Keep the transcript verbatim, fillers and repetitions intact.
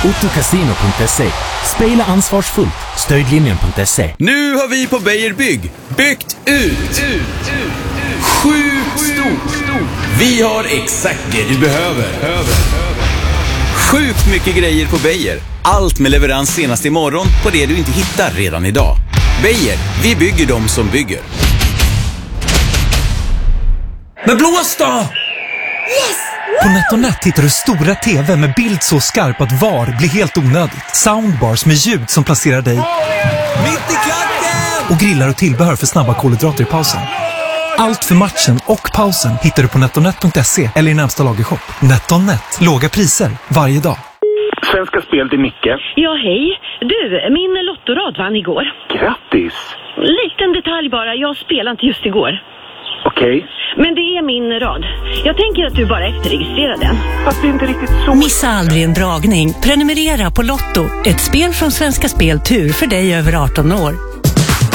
Ottocasino punkt se. Spela ansvarsfullt. Stödlinjen punkt se. Nu har vi på Beijer Bygg byggt ut. Sjukt stort. Vi har exakt det du behöver. Sjukt mycket grejer på Beijer. Allt med leverans senast imorgon på det du inte hittar redan idag. Beijer, vi bygger dem som bygger. Men blås då! Yes! På NetOnNet hittar du stora tv med bild så skarp att var blir helt onödigt. Soundbars med ljud som placerar dig Mitt i klacken! och grillar och tillbehör för snabba kolhydrater i pausen. Allt för matchen och pausen hittar du på NetOnNet punkt se eller i närmsta lagershop. NetOnNet. Låga priser varje dag. Svenska Spel till Micke. Ja, hej. Du, min lottorad vann igår. Grattis! Liten detalj bara, jag spelade inte just igår. Okej. Men det är min rad. Jag tänker att du bara efterregistrerar den. Fast det är inte riktigt så... Missa aldrig en dragning. Prenumerera på Lotto. Ett spel från Svenska Spel Tur för dig över arton år.